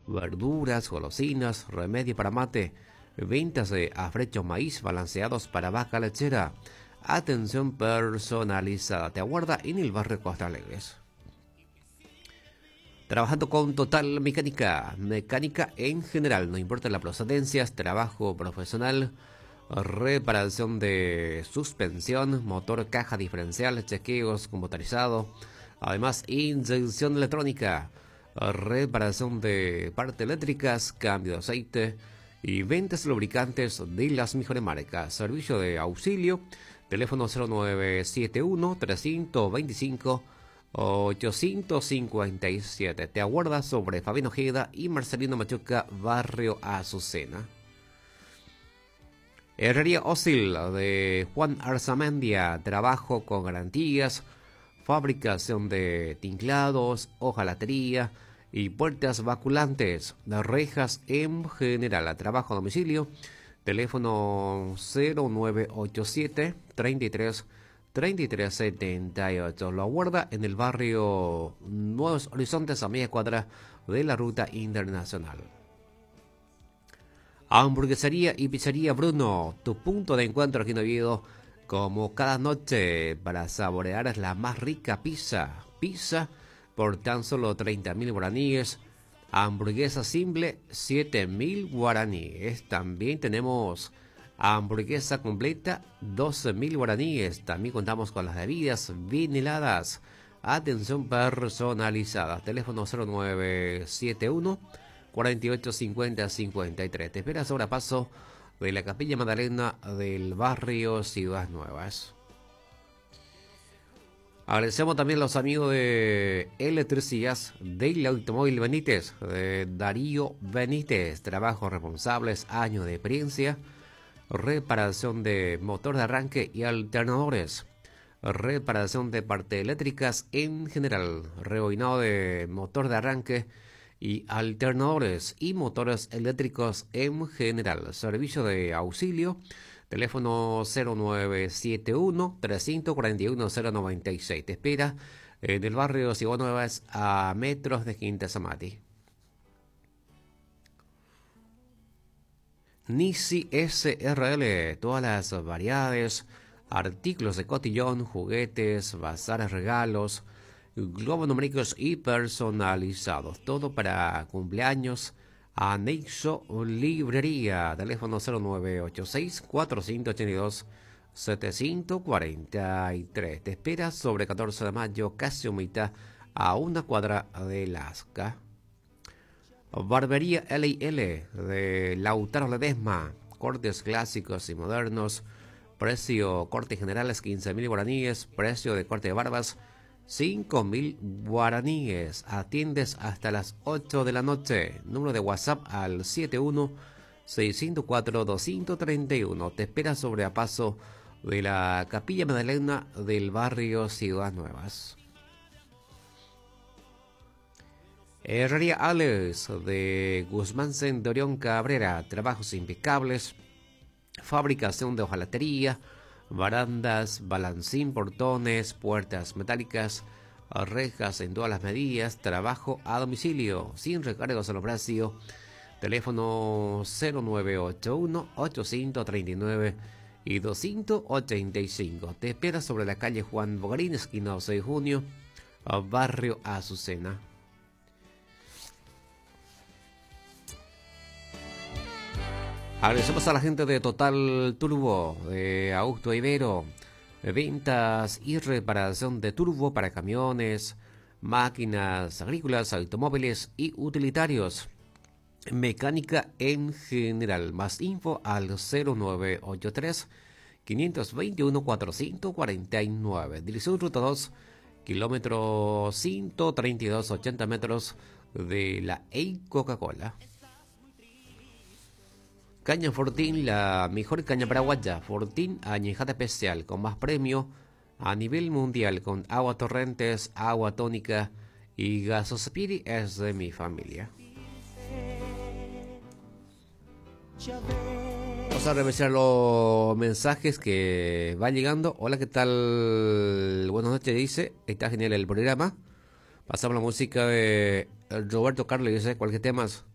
verduras, golosinas, remedio para mate, ventas de afrechos maíz balanceados para vaca lechera. Atención personalizada. Te aguarda en el barrio Costa Alegres. Trabajando con Total Mecánica. Mecánica en general, no importa la procedencia, trabajo profesional, reparación de suspensión, motor, caja diferencial, chequeos computarizado, además inyección electrónica, reparación de partes eléctricas, cambio de aceite y ventas de lubricantes de las mejores marcas. Servicio de auxilio, teléfono 0971 325 857. Te aguarda sobre Fabián Ojeda y Marcelino Machuca, barrio Azucena. Herrería Ósil de Juan Arzamendia. Trabajo con garantías, fabricación de tinclados, hojalatería y puertas vaculantes, de rejas en general. A trabajo a domicilio. Teléfono 0987 33 3378. Lo aguarda en el barrio Nuevos Horizontes, a media cuadra de la ruta internacional. Hamburguesería y pizzería Bruno, tu punto de encuentro aquí en Oviedo, como cada noche para saborear la más rica pizza. Pizza por tan solo 30.000 guaraníes. Hamburguesa simple, 7.000 guaraníes. También tenemos hamburguesa completa, 12.000 guaraníes. También contamos con las bebidas bien heladas. Atención personalizada. Teléfono 0971 4850 53. Te espera sobre paso de la Capilla Magdalena del barrio Ciudades Nuevas. Agradecemos también a los amigos de Electricidad del Automóvil Benítez, de Darío Benítez. Trabajos responsables, años de experiencia. Reparación de motor de arranque y alternadores, reparación de partes eléctricas en general, rebobinado de motor de arranque y alternadores y motores eléctricos en general. Servicio de auxilio, teléfono 0971 341 096. Te espera en el barrio Ciudad Nuevas, a metros de Quinta Samati. Nisi SRL, todas las variedades, artículos de cotillón, juguetes, bazares, regalos, globos numéricos y personalizados. Todo para cumpleaños. Anexo Librería, teléfono 0986 482 743. Te espera sobre 14 de mayo, casi humita, a una cuadra de Lasca. Barbería L&L de Lautaro Ledesma, cortes clásicos y modernos, precio corte generales 15.000 guaraníes, precio de corte de barbas 5.000 guaraníes. Atiendes hasta las 8 de la noche. Número de WhatsApp al 71 604 231. Te espera sobre a paso de la Capilla Magdalena del barrio Ciudades Nuevas. Herrería Alex de Guzmán Centurión Cabrera, trabajos impecables, fabricación de hojalatería, barandas, balancín, portones, puertas metálicas, rejas en todas las medidas, trabajo a domicilio, sin recargos al precio. Teléfono 0981 839 y 285. Te espera sobre la calle Juan Bogarín, esquina 12 de junio, barrio Azucena. Agradecemos a la gente de Total Turbo, de Augusto Ibero, ventas y reparación de turbo para camiones, máquinas agrícolas, automóviles y utilitarios. Mecánica en general. Más info al 0983 521 449. Dirección Ruta 2, kilómetro 132, 80 metros de la EI Coca-Cola. Caña Fortín, la mejor caña paraguaya. Fortín añejada especial, con más premio a nivel mundial, con agua torrentes, agua tónica y Gasospiri es de mi familia. Vamos a revisar los mensajes que van llegando. Hola, ¿qué tal? Buenas noches, dice. Está genial el programa. Pasamos la música de Roberto Carlos, dice, cualquier temas.